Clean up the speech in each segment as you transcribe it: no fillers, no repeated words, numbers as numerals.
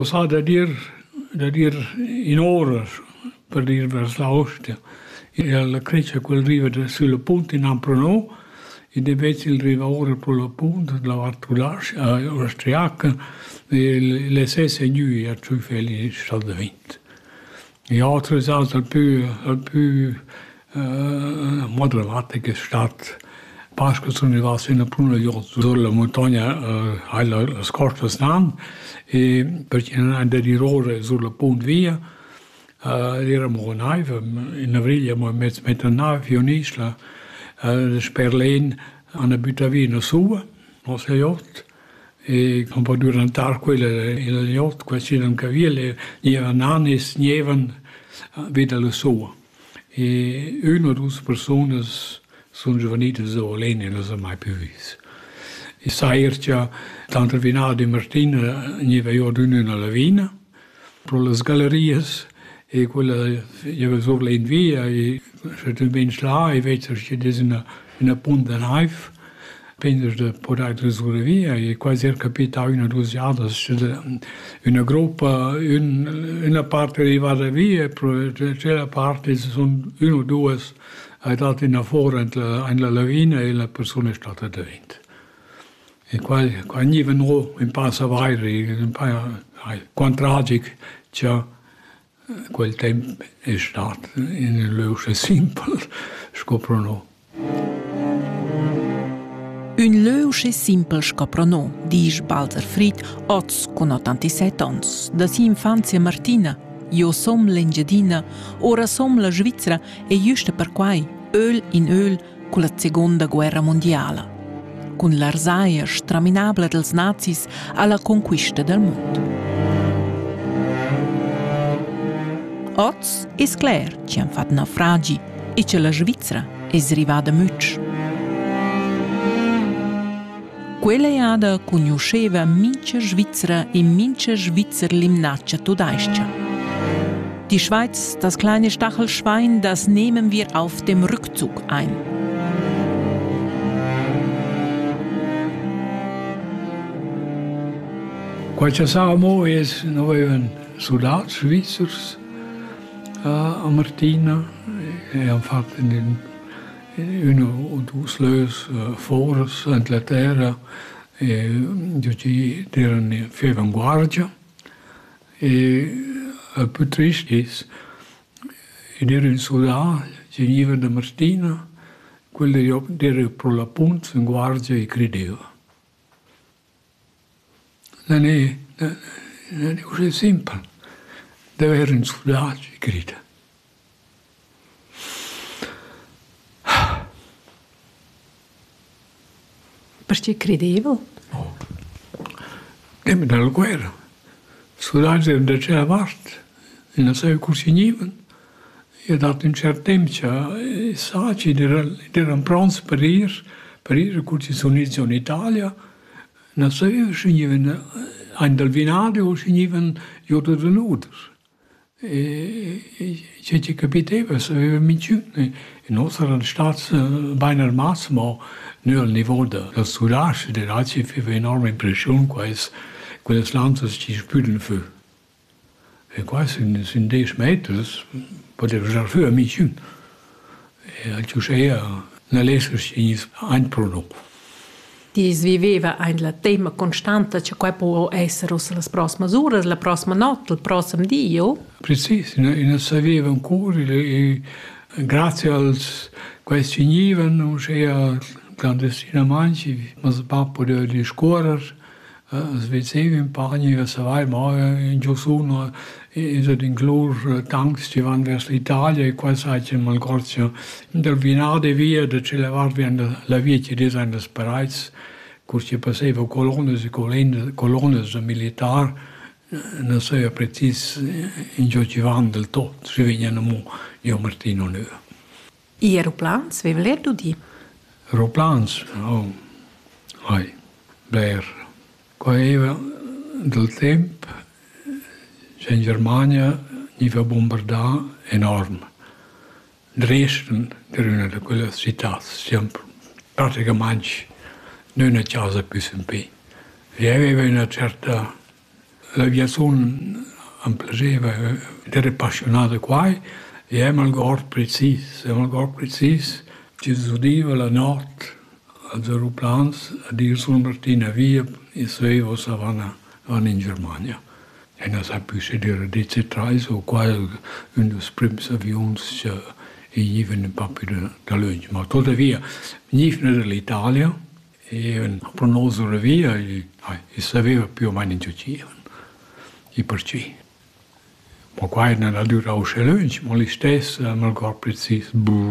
Sa da dir in ora per dir vers l'Austria. La Grecia quel riva sulla punta in Ampronò e invece il riva ora per la punta della Vartulascia austriaca e le stesse giù a Ciufeli stato da vinto. E altre salse al più moderate che è stato Pasqua sono arrivato in prima giorno sulla montagna alla scorta Snan e perché non andavo di ore sulla punta via eravamo in avril abbiamo messo a nave in un'isola Sperlin hanno buttato via una sua nostra yacht e un po' durante quella yacht questi erano cavilli nanis nevano via la sua e una o due persone sono giovanite so lene non sono mai più viste. E saircia tanto vinale di Martina ne aveva una lavina per le gallerie e quella aveva solo in via e se tu ben là e invece c'è una punta knife penso di poter sulla via e quasi era capito una o due giorni una gruppa una parte arrivata via e l'altra parte sono una o due è dato in fuori in la lavina e la persona è stata dentro. E qua ogni vengo in passa vai, quanto tragico c'è quel tempo è stato in un luce semplice, scoprono. Un luce semplice scoprono, dice Balzer Fried, oggi con 87 anni, da sua infanzia Martina. Io som l'Engiadina, ora som la Svizzera e giusto per quai, öl in öl, con la seconda guerra mondiale, con l'arsaia straminabile dels nazis alla conquista del mondo. Oggi è chiaro che hanno fatto naufragi e che la Svizzera è arrivata much. Quella iada conosceva mince Svizzera e mince Svizzer limnaccia todaiscia. Die Schweiz, das kleine Stachelschwein, das nehmen wir auf dem Rückzug ein. Quel che sappiamo è che noi avevamo soldati svizzeri a Martina e hanno fatto una o due sleus fuori in Inghilterra e erano in avanguardia e il più triste è che era in Sudan, veniva da Martina, quello era per la punta in guardia e credeva. Non è così semplice, deve essere in Sudan e crede. Perché credeva? No. Prima della guerra. Sudan era da c'era parte. E non sapeva cosa significava. E ha dato un certo tempo che sa che erano pronti per ir cursi sono in Italia. Non sapeva se significava un del vinario o significava giotto da nudo. E ci capitava, sapeva mica. E noi erano stati ben armati, ma non al livello del Sudan. Ci faceva enorme impressione quelle lanze ci spüren für. E qua sono 10 metri, poteva usare più a mica. E al Ciusea non l'esserci un prodotto. Dis viveva un tema costante, che qua può essere le prossime ore, la prossima notte, il prossimo giorno. Preciso, non sapeva ancora, e grazie a questi giorni non c'era clandestinamente, ma si poteva discorrere. Svedeva in pagina, se vai, ma in Giossuno è stato in glor tanks che vanno verso l'Italia e qua sai c'è mal corso del vinade via, da ce levare la via che sono sparati, che passava colonne e colonne militari, non sapeva preciso in Giocivano del tutto, si venivano io Martino noi. E aeroplani, aveva letto di? Aeroplani, Blair. Qua era del tempo, in Germania, aveva bombardato enorme. Dresden era una di quelle città, sempre, praticamente non una casa più sempre. E aveva una certa l'aviazione mi piaceva, ero appassionato qua e abbiamo il corpo preciso, ci si udiva la notte agli aeroplani a dire su Martina via e sapevo se vanno in Germania. E non sapevo se era DC-3 o qua uno dei primi avioni che venivano proprio da lungi. Ma tuttavia, venivano dall'Italia e avevano pronoso la via e sapeva più o meno in Giuccia. E perché? Ma qua non ha durato lungi, ma lo stesso mi ricordo preciso,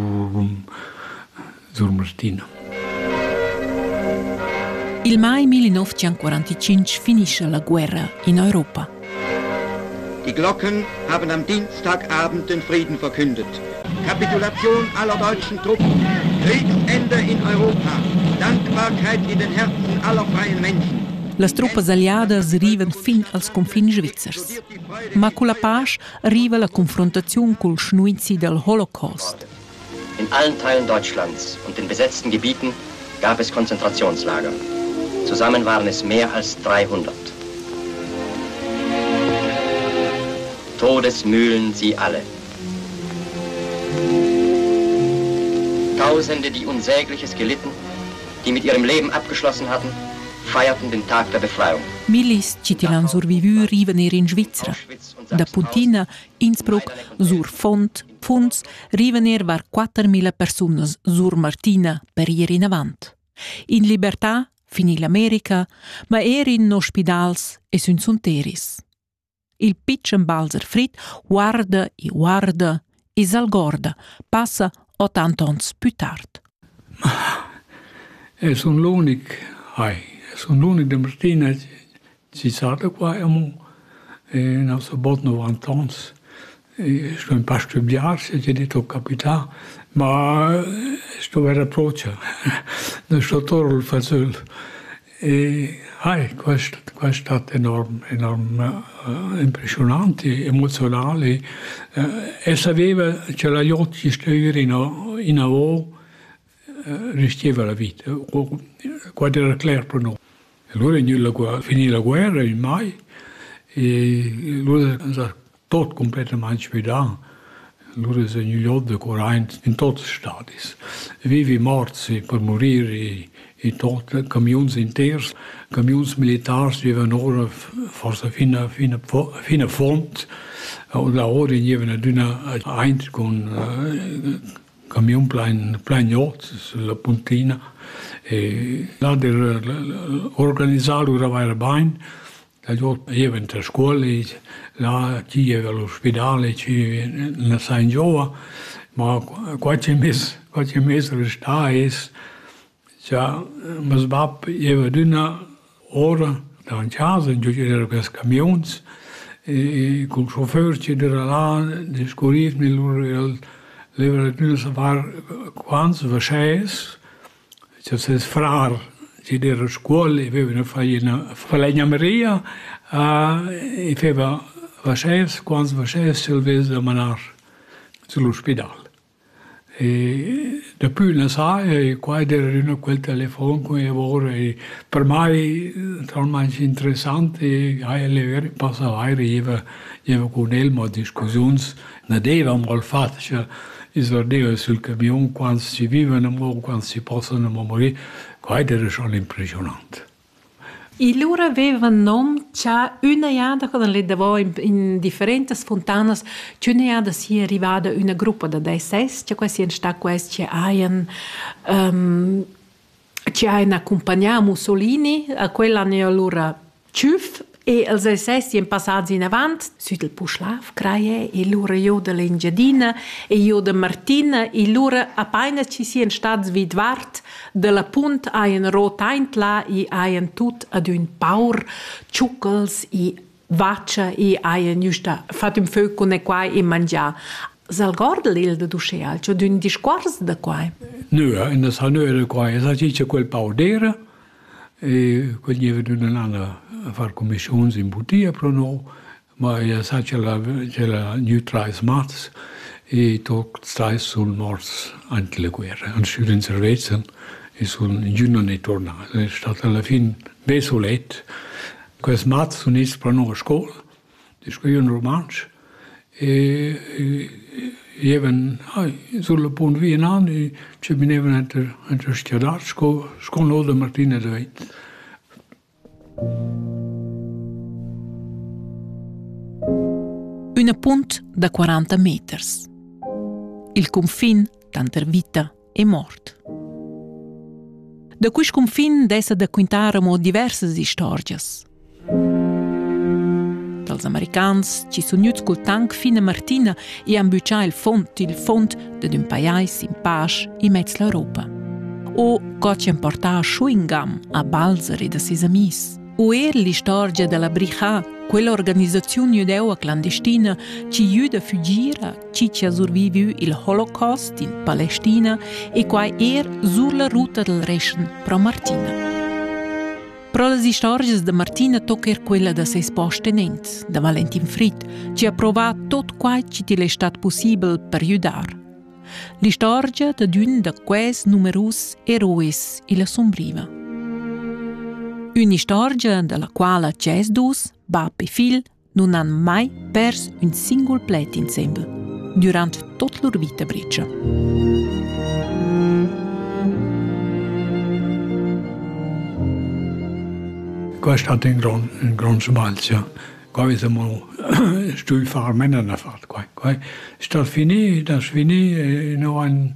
sur Martina. Il mai 1945 finisce la guerra in Europa. Die Glocken haben am Dienstagabend den Frieden verkündet. Kapitulation aller deutschen Truppen, Kriegsende in Europa, Dankbarkeit in den Herzen aller freien Menschen. Las truppas aliadas arrivan fin als confins svizzers. Ma con la pace arriva la confrontazione col schnuizi del Holocaust. In allen Teilen Deutschlands und den besetzten Gebieten gab es Konzentrationslager. Zusammen waren es mehr als 300. Todesmühlen sie alle. Tausende, die Unsägliches gelitten, die mit ihrem Leben abgeschlossen hatten, feierten den Tag der Befreiung. Milis citilan survivü riven in Svizzera. Da Puntina, Innsbruck, sur Pfunds, riven var 4.000 personas sur Martina per ir in avant. In libertà, finì l'America, ma in ospidals e sun sunteris. Il pitchen Balzer Fried guarda e s'algorda, passa 80 ans più tard. Sono l'unico di Martina ci stata qua non so, 90 anni. Sto un po' a studiare, ci ho detto capità, ma sto per approccio, non sto torno al facile. Questo è stato enorme, impressionante, emozionale. E sapeva che la Iotti stava in avo, rischiava la vita. Qua era chiaro per noi. Allora finì la guerra in mai e allora è tutto completamente sfidato. Allora sono gli otto correnti in tutti i stati. Vivi morti per morire e tutti, camions interi, camions militari avevano ora forse fino a fonte. Da ora venivano a con camion plein yacht sulla puntina. E là organizzato era bene. Io in a scuola, là chi aveva l'ospedale, chi la San Giova, ma qualche mese resta cioè, mi sbappa, io avevo una ora da casa, in giù c'erano questi camioni, e con il chauffeur c'era là, discorrevano, loro avevano sapere quanto faceva, cioè se sfrar, c'era a scuola, avevano fatto falegnameria, e faceva quando faceva, si aveva da manare sull'ospedale. E dopo una sera, qua era quel telefono che avevo, e per me talmente interessante, e passava, io con lui, ma discussioni, non avevamo fatto, cioè, io sul camion, quando si vivono, quando si possono morire, qua era schon impressionante. E loro avevano già una iada quando le davo in differenti fontane, c'è una iada si è arrivata una gruppo da SS, c'è questi in sta questi ci hanno accompagnato Mussolini, a quell'anno allora ciuf, e els SS sono passati in avanti, su del Puschlav, creie, e loro io dell'Engiadina, e io da Martina, e loro appena ci siano stati vidvart, della punta hanno rotaintla, e hanno tutto ad un paur, ciuccels, e vaccia, e hanno giusto fatto un fuoco ne qua e mangiare. Salgorda l'il da Duscheal, c'è un discorso da qua? No, in la sanore qua, c'è quel paudera, e quelli avevano a fare commissioni in Butia per noi, ma c'è la New Trice Mats e tutto sul morso anche la guerra. Hanno studiato in Svezia e in giugno ne tornato. È stato alla fine desoletto, Quels mats sono inizi per una scuola, di scrivono romanzi, e sulla punta via in anni ci venivano a studiare, scuola da Martina de Veit. Una punt da 40 meters. Il confin tanter vita e mort. Da quist confin dessa da quintaremo diversas istorgias. Dals americans ci sun gnüts col tank fina Martina e han bücià il font dad un paiais in Pasch in mezz l'Europa. O co ci han portà chewing gum a Balzer e da ses amis. O l'istorgia della Bricha, quella organizzazione judeua clandestina ci aiuta a fuggire, ci ha surviviu il Holocaust in Palestina e quai sulla ruta del Reschen pro Martina. Pro le istorgias de Martina tocca quella da ses postenents, da Valentin Frit, ci ha provato tot quai ci ti l'è stat possibile per aiutar. L'istorgia da d'un da quais numerus erois e la sombriva. Un'istorgia dalla quale Gesdus, bab e fil, non han mai pers un singol plet insieme, durante tutta loro vita breccia. Questo è stato un gran sbalzo. Qua abbiamo studiato fare meno fatto. Qua è stato finito, e noi hanno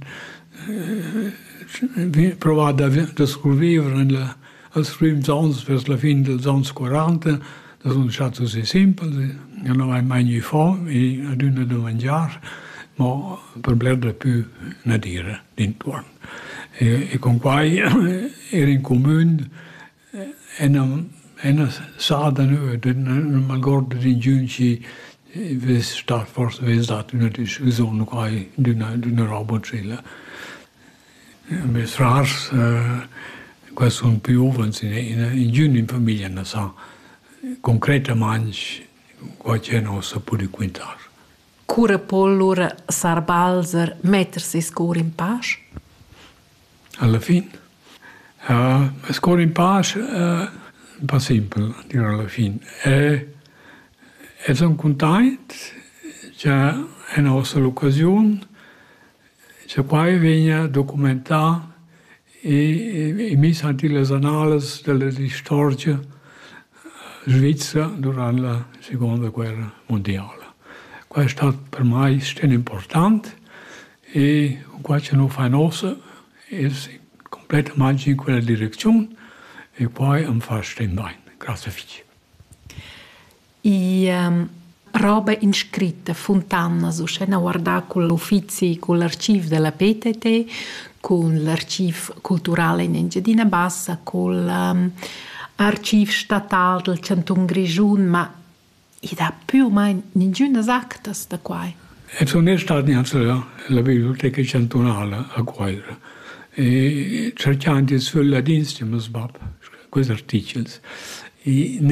provato a scrivere als primi anni, verso la fine degli anni 40, das sono stati così semplici, non avevamo mai niente fame e ad una da mangiare, ma per blerde più a dire d'intorno. E con quai era in comune una sada non mi ricordo di giunci, forse è stata una discussione qua di una roba trilla. Mi strars questi sono più giovani, in giugno in famiglia non sa concretamente qua c'è non si può quintare. Cura pollura sar Balzer mettersi scor in pace? Alla fine. Scor in pace è pas semplice, dire alla fine. E sono contento che è una nostra occasione che poi viene documentato e messo anche le analisi della storia svizzera durante la seconda guerra mondiale. Questo è stato per me importante e questo non fa nostra è completamente in quella direzione e poi mi fa stare bene. Grazie a roba iscritta, fontana, so c'è una guardare con l'ufficio, con l'archivio della PTT, con l'archivio culturale in Engiadina Bassa, con l'archivio statale del Canton Grigiun, ma da più o meno nessuna acta da qua. E sono stato neanche la biblioteca cantonale a Guaira e cercando di sfogliare insieme questi articoli. In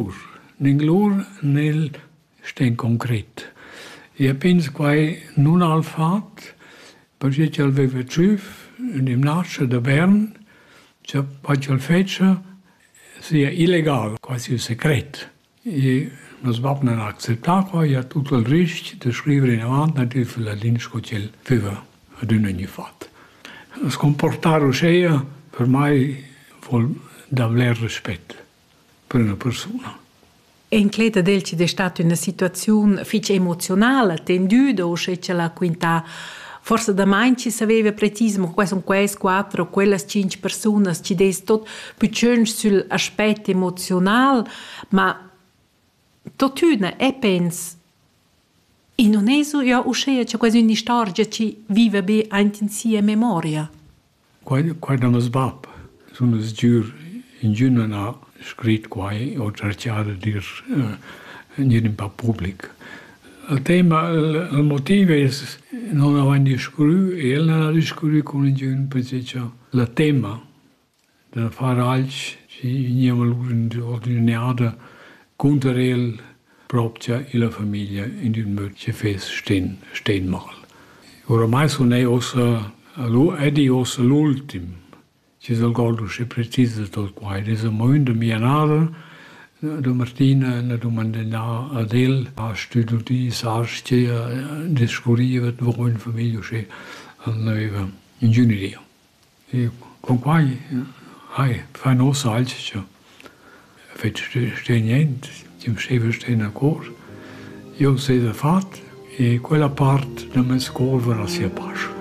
inglese nel sten concreto. E penso che non ha fatto perché ci aveva trovato in nasce da Bern, che poi il fece sia illegale, quasi segreto. E non ha accettato e ha tutto il rischio di scrivere in avanti per la linea che aveva ad un anno fatto. Scomportare sia per me vuol davvero rispetto per una persona. E in Cleta Delci è stata una situazione fiche emozionale, tenduta, o se ce la quinta. Forse da mai ci sapeva precisamente quali sono quelle 4 o quelle 5 persone, ci des tot più sull'aspetto emozionale, ma totuna e penso, e non è so, io uscire c'è quasi una storia che vive bene anche in sia memoria. Quando mi sbap, sono in giugno ha scritto qua o cercato di dire in pubblico. Il tema, il motivo è non avevamo discusso e non ha discusso con il giugno perché il tema del fare altro che non ordinato contro il proprio e la famiglia in un modo che fa stehen mal. Ormai sono l'ultimo. Ci sono cose che precise tutto qua. È un momento migliore la Martina la domandava ad el a studiare sarci a descoprire dove in famiglia c'è aveva ingegneria e con quai fa no salci cioè fece niente ci sceva stena ancora io sei da fatto e quella parte da me scuola era sia pascio